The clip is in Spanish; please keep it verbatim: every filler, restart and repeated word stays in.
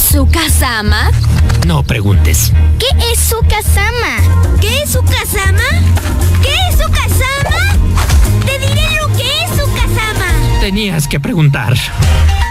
¿Sukasama? No preguntes. ¿Qué es Sukasama? ¿Qué es Sukasama? ¿Qué es Sukasama? Te diré lo que es Sukasama. Tenías que preguntar.